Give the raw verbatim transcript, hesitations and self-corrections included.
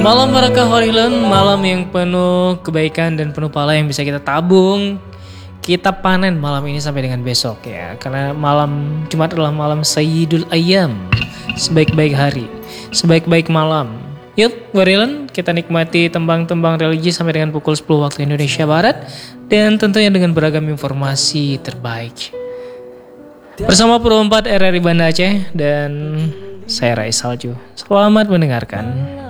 Malam Barakah Horilan, malam yang penuh kebaikan dan penuh pahala yang bisa kita tabung. Kita panen malam ini sampai dengan besok ya. Karena malam Jumat adalah malam Sayyidul Ayyam, sebaik-baik hari, sebaik-baik malam. Yuk Horilan, kita nikmati tembang-tembang religi sampai dengan pukul sepuluh waktu Indonesia Barat. Dan tentunya dengan beragam informasi terbaik. Bersama Pro empat R R I Banda Aceh dan saya Rais Salju. Selamat mendengarkan.